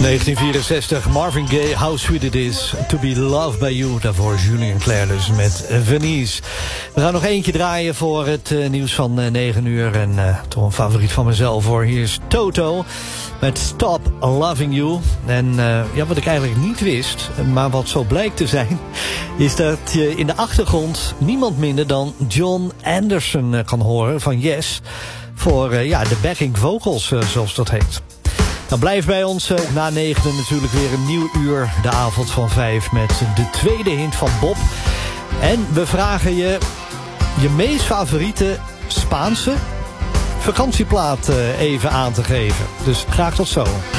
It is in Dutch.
1964, Marvin Gaye, How Sweet It Is To Be Loved By You. Daarvoor Julien Clerc dus met Venise. We gaan nog eentje draaien voor het nieuws van 9 uur. En toch een favoriet van mezelf hoor. Hier is Toto met Stop Loving You. En wat ik eigenlijk niet wist, maar wat zo blijkt te zijn, is dat je in de achtergrond niemand minder dan John Anderson kan horen van Yes. Voor de backing vocals, zoals dat heet. Nou, blijf bij ons. Na 9 natuurlijk weer een nieuw uur. De avond van 5 met de tweede hint van Bob. En we vragen je meest favoriete Spaanse vakantieplaat even aan te geven. Dus graag tot zo.